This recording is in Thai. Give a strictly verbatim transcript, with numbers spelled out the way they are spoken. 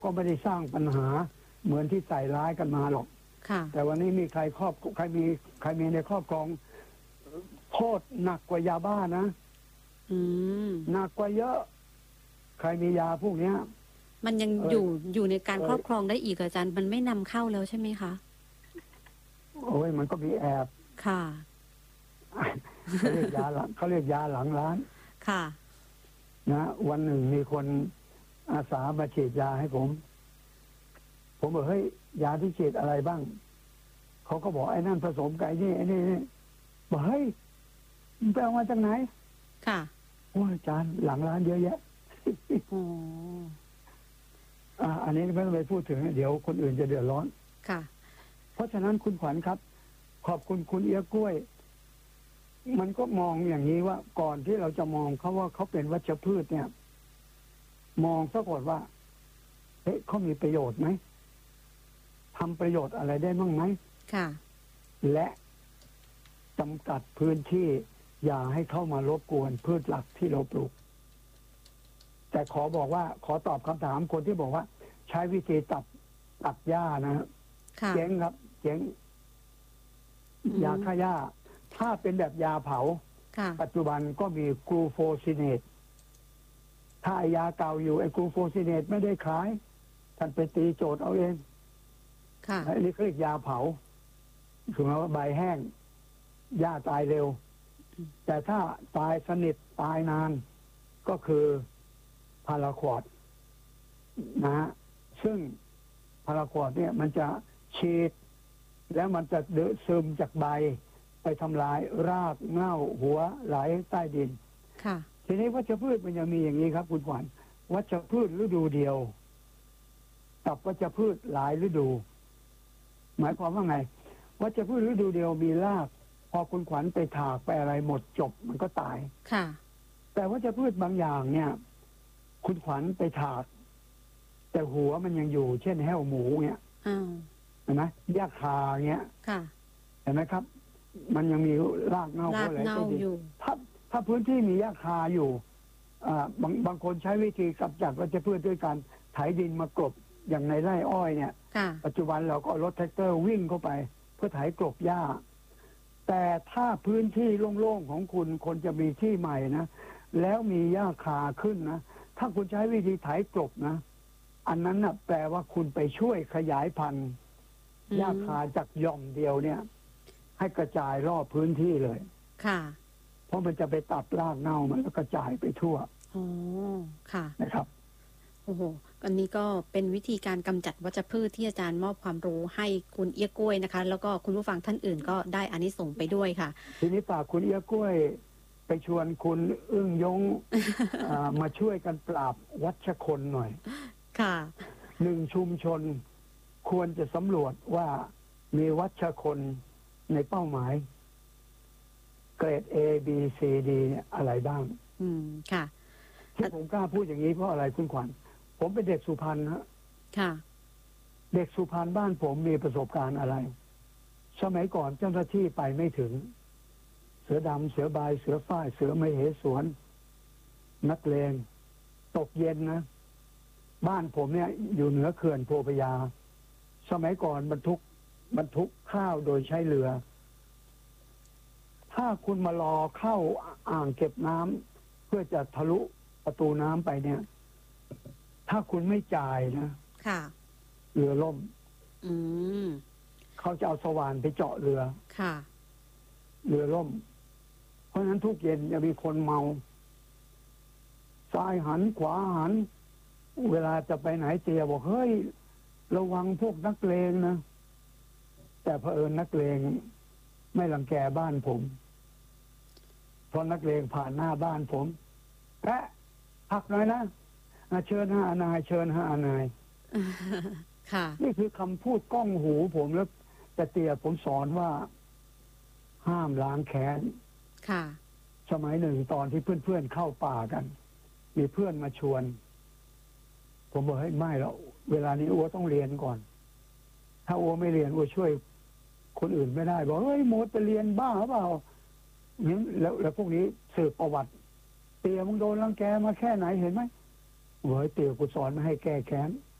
ก็ไม่ได้สร้างปัญหาเหมือนที่ใส่ร้ายกันมาหรอกแต่วันนี้มีใครครอบใครมีใครมีในครอบครองโทษหนักกว่ายาบ้านะหนักกว่าเยอะใครมียาพวกนี้มันยังอยู่อยู่ในการครอบครองได้อีกอาจารย์มันไม่นำเข้าแล้วใช่ไหมคะโอ้ยมันก็มีแอบค่ะเขาเรียกยาหลังเขาเรียกยาหลังร้านค่ะนะวันหนึ่งมีคนอาสามาฉีดยาให้ผมผมบอกเฮ้ยยาที่ฉีดอะไรบ้างเขาก็บอกไอ้นั่นผสมกับไอ้นี่ไอ้นี่บอกเฮ้ยมันไปเอามาจากไหนค่ะโอ้ยอาจารย์หลังร้านเยอะแยะอ๋ออ่าอันนี้ไม่ต้องไปพูดถึงเดี๋ยวคนอื่นจะเดือดร้อนค่ะเพราะฉะนั้นคุณขวัญครับขอบคุณคุณเอี้ยกล้วยมันก็มองอย่างนี้ว่าก่อนที่เราจะมองเขาว่าเขาเป็นวัชพืชเนี่ยมองซะก่อนว่าเฮ้ยเขามีประโยชน์ไหมทำประโยชน์อะไรได้บ้างไหมค่ะและจำกัดพื้นที่อย่าให้เข้ามารบกวนพืชหลักที่เราปลูกแต่ขอบอกว่าขอตอบคำถามคนที่บอกว่าใช้วิธีตัดตัดหญ้านะเจ๊งครับเจ๊งยาฆ่าหญ้าถ้าเป็นแบบยาเผาปัจจุบันก็มีกลูโฟซิเนตถ้ายาเก่าอยู่ไอ้กลูโฟซิเนตไม่ได้ขายท่านไปตีโจทย์เอาเองอันนี้เขาเรียกยาเผาคือหมายว่าใบแห้งหญ้าตายเร็วแต่ถ้าตายสนิทตายนานก็คือพาราควอดนะฮะซึ่งพาราควอดเนี่ยมันจะฉีดแล้วมันจะเดือดซึมจากใบไปทำลายรากเง่าหัวไหลใต้ดินค่ะทีนี้วัชพืชมันยังมีอย่างนี้ครับคุณขวัญวัชพืชฤดูเดียวกับวัชพืชหลายฤดูหมายความว่าไงวัชพืชฤดูเดียวมีรากพอคุณขวัญไปถากไปอะไรหมดจบมันก็ตายค่ะแต่วัชพืชบางอย่างเนี่ยคุณขวัญไปถากแต่หัวมันยังอยู่เช่นแห้วหมูเนี่ยเห็นไหมหญ้าคาเงี้ยเห็นไหมครับมันยังมีรากเงาอะไรอยู่ถ้าถ้าพื้นที่มีหญ้าคาอยู่อ่าบางบางคนใช้วิธีกำจัดวัชพืชด้วยการไถดินมากลบอย่างในไร่อ้อยเนี่ยปัจจุบันเราก็รถแท็กเตอร์วิ่งเข้าไปเพื่อไถกลบหญ้าแต่ถ้าพื้นที่โล่งๆของคุณคนจะมีที่ใหม่นะแล้วมีหญ้าคาขึ้นนะถ้าคุณใช้วิธีไถกลบนะอันนั้นนะแปลว่าคุณไปช่วยขยายพันธุ์หญ้าคาจากหย่อมเดียวเนี่ยให้กระจายรอบพื้นที่เลยค่ะเพราะมันจะไปตัดรากเน่ามันแล้วกระจายไปทั่วอ๋อค่ะนะครับโอ้โหอันนี้ก็เป็นวิธีการกำจัดวัชพืชที่อาจารย์มอบความรู้ให้คุณเอี้ยกล้วยนะคะแล้วก็คุณผู้ฟังท่านอื่นก็ได้อานิสงส์ไปด้วยค่ะทีนี้ฝากคุณเอี้ยกล้วยไปชวนคุณอึ้งยง มาช่วยกันปราบวัชคนหน่อยค่ะหนึ่งชุมชนควรจะสำรวจว่ามีวัชคนในเป้าหมายเกรด A B C D เนี่ยอะไรบ้างอืมค่ะที่ผมกล้าพูดอย่างนี้เพราะอะไรคุณขวัญผมเป็นเด็กสุพรรณฮะค่ะเด็กสุพรรณบ้านผมมีประสบการณ์อะไรสมัยก่อนเจ้าหน้าที่ไปไม่ถึงเสือดำเสือบายเสือฝ้ายเสือมเหสวนนักเลงตกเย็นนะบ้านผมเนี่ยอยู่เหนือเขื่อนโพธิ์พระยาสมัยก่อนบรรทุกบรรทุกข้าวโดยใช้เรือถ้าคุณมารอเข้าอ่างเก็บน้ำเพื่อจะทะลุประตูน้ำไปเนี่ยถ้าคุณไม่จ่ายนะค่ะเรือล่มอืมเขาจะเอาสว่านไปเจาะเรือค่ะเรือล่มเพราะฉะนั้นทุกเย็นจะมีคนเมาซ้ายหันขวาหันเวลาจะไปไหนเจียบอกเฮ้ยระวังพวกนักเลงนะแต่เผอิญนักเลงไม่รังแกบ้านผมเพราะนักเลงผ่านหน้าบ้านผมแพะพักหน่อยนะเชิญห้านายเชิญห้านายค่ะนี่คือคำพูดก้องหูผมแล้วแต่เตียผมสอนว่าห้ามล้างแค้นค่ะสมัยหนึ่งตอนที่เพื่อนๆเข้าป่ากันมีเพื่อนมาชวนผมบอกให้ไม่แล้วเวลานี้อัวต้องเรียนก่อนถ้าอัวไม่เรียนอัวช่วยคนอื่นไม่ได้บอกเฮ้ยโมดไปเรียนบ้าหรือเปล่านี่แล้วแล้วพวกนี้สืบประวัติเตี่ยมึงโดนรังแกมาแค่ไหนเห็นไหมเว้ยเตี่ยกูสอนมาให้แก้แค้น